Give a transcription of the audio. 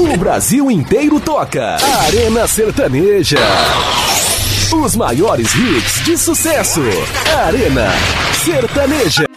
O Brasil inteiro toca. Arena Sertaneja. Os maiores hits de sucesso. Arena Sertaneja.